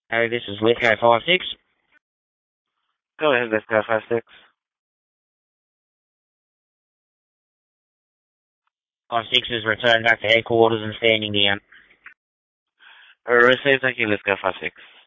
Hey, this is Lithgow 56. Go ahead, let's go 5-6. 56 is returned back to headquarters and standing down. Receive, thank you, let's go 5-6.